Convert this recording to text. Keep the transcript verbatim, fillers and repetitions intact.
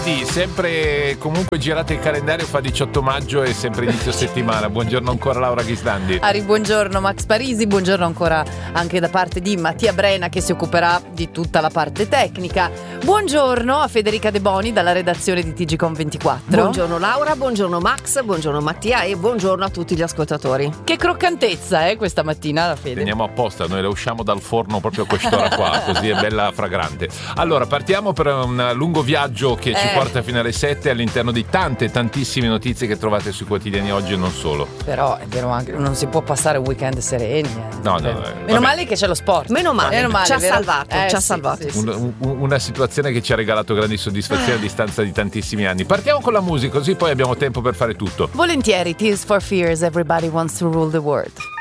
Sì, sempre comunque girate il calendario, fa diciotto maggio e sempre inizio settimana. Buongiorno ancora Laura Ghislandi. Ari, buongiorno Max Parisi, buongiorno ancora anche da parte di Mattia Brena che si occuperà di tutta la parte tecnica. Buongiorno a Federica De Boni dalla redazione di T G Com ventiquattro. Buongiorno Laura, buongiorno Max, buongiorno Mattia e buongiorno a tutti gli ascoltatori. Che croccantezza eh, questa mattina la Fede. Teniamo apposta, noi la usciamo dal forno proprio a quest'ora qua, così è bella fragrante. Allora, partiamo per un lungo viaggio che ci Eh. porta fino alle sette all'interno di tante, tantissime notizie che trovate sui quotidiani oggi e non solo. Però è vero anche, non si può passare un weekend sereni. eh. No, no, Meno eh, vabbè. male che c'è lo sport. Meno male, Meno male, ci ha vero? salvato, Eh, ci ha sì, salvato. sì, sì. Un- un- una situazione che ci ha regalato grandi soddisfazioni a distanza di tantissimi anni. Partiamo con la musica, così poi abbiamo tempo per fare tutto. Volentieri, Tears for Fears, Everybody Wants to Rule the World.